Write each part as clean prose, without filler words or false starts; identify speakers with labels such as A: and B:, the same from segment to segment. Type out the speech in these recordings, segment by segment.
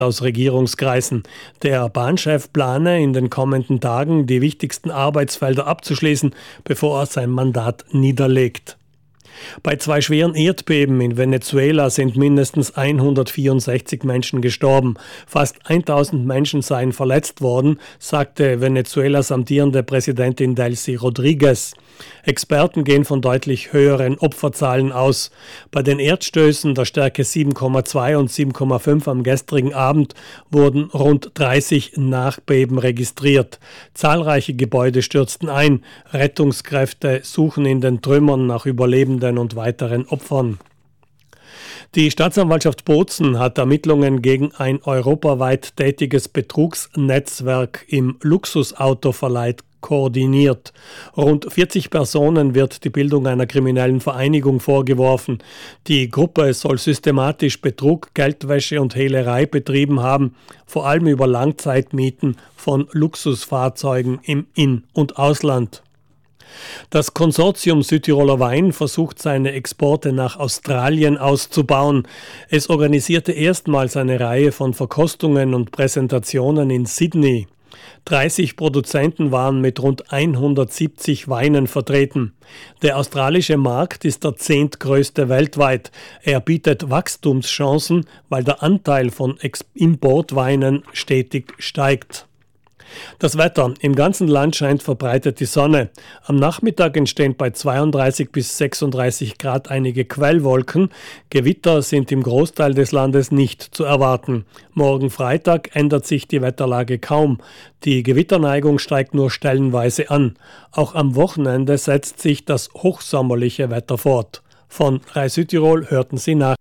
A: aus Regierungskreisen. Der Bahnchef plane in den kommenden Tagen die wichtigsten Arbeitsfelder abzuschließen, bevor er sein Mandat niederlegt. Bei 2 schweren Erdbeben in Venezuela sind mindestens 164 Menschen gestorben. Fast 1000 Menschen seien verletzt worden, sagte Venezuelas amtierende Präsidentin Delcy Rodriguez. Experten gehen von deutlich höheren Opferzahlen aus. Bei den Erdstößen der Stärke 7,2 und 7,5 am gestrigen Abend wurden rund 30 Nachbeben registriert. Zahlreiche Gebäude stürzten ein. Rettungskräfte suchen in den Trümmern nach Überlebenden und weiteren Opfern. Die Staatsanwaltschaft Bozen hat Ermittlungen gegen ein europaweit tätiges Betrugsnetzwerk im Luxusautoverleih koordiniert. Rund 40 Personen wird die Bildung einer kriminellen Vereinigung vorgeworfen. Die Gruppe soll systematisch Betrug, Geldwäsche und Hehlerei betrieben haben, vor allem über Langzeitmieten von Luxusfahrzeugen im In- und Ausland. Das Konsortium Südtiroler Wein versucht, seine Exporte nach Australien auszubauen. Es organisierte erstmals eine Reihe von Verkostungen und Präsentationen in Sydney. 30 Produzenten waren mit rund 170 Weinen vertreten. Der australische Markt ist der 10. größte weltweit. Er bietet Wachstumschancen, weil der Anteil von Importweinen stetig steigt. Das Wetter. Im ganzen Land scheint verbreitet die Sonne. Am Nachmittag entstehen bei 32 bis 36 Grad einige Quellwolken. Gewitter sind im Großteil des Landes nicht zu erwarten. Morgen Freitag ändert sich die Wetterlage kaum. Die Gewitterneigung steigt nur stellenweise an. Auch am Wochenende setzt sich das hochsommerliche Wetter fort. Von RAI Südtirol hörten Sie nach.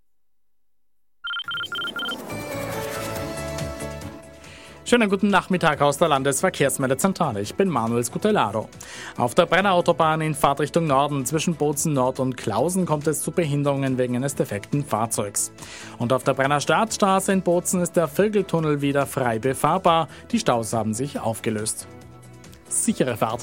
B: Schönen guten Nachmittag aus der Landesverkehrsmeldezentrale. Ich bin Manuel Scutellaro. Auf der Brennerautobahn in Fahrtrichtung Norden zwischen Bozen Nord und Klausen kommt es zu Behinderungen wegen eines defekten Fahrzeugs. Und auf der Brenner Startstraße in Bozen ist der Vögeltunnel wieder frei befahrbar. Die Staus haben sich aufgelöst. Sichere Fahrt!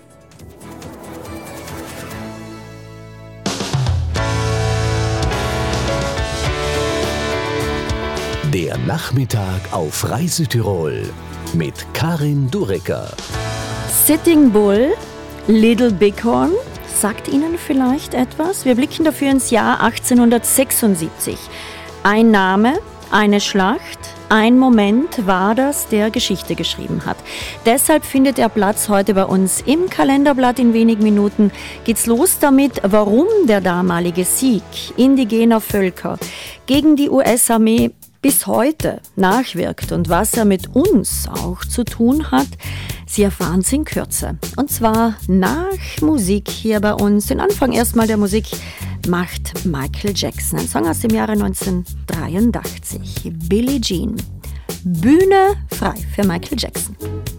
C: Der Nachmittag auf RAI Südtirol mit Karin Durecker.
D: Sitting Bull, Little Bighorn, sagt Ihnen vielleicht etwas? Wir blicken dafür ins Jahr 1876. Ein Name, eine Schlacht, ein Moment war das, der Geschichte geschrieben hat. Deshalb findet er Platz heute bei uns im Kalenderblatt. In wenigen Minuten geht's los damit, warum der damalige Sieg indigener Völker gegen die US-Armee bis heute nachwirkt und was er mit uns auch zu tun hat. Sie erfahren es in Kürze. Und zwar nach Musik hier bei uns. Den Anfang erstmal der Musik macht Michael Jackson. Ein Song aus dem Jahre 1983. Billie Jean. Bühne frei für Michael Jackson.